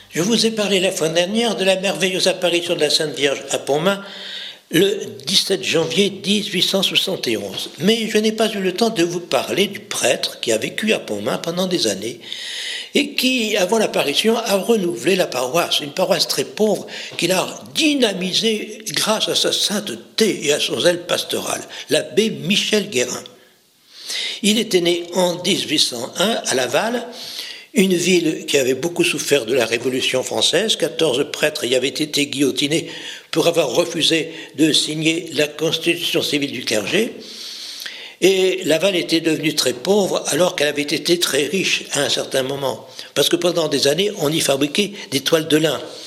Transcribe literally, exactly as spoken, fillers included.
Je vous ai parlé la fois dernière de la merveilleuse apparition de la Sainte Vierge à Pontmain le dix-sept janvier mille huit cent soixante et onze. Mais je n'ai pas eu le temps de vous parler du prêtre qui a vécu à Pontmain pendant des années et qui, avant l'apparition, a renouvelé la paroisse, une paroisse très pauvre qu'il a dynamisée grâce à sa sainteté et à son zèle pastoral, l'abbé Michel Guérin. Il était né en mille huit cent un à Laval, une ville qui avait beaucoup souffert de la Révolution française. quatorze prêtres y avaient été guillotinés pour avoir refusé de signer la constitution civile du clergé. Et Laval était devenue très pauvre alors qu'elle avait été très riche à un certain moment. Parce que pendant des années, on y fabriquait des toiles de lin.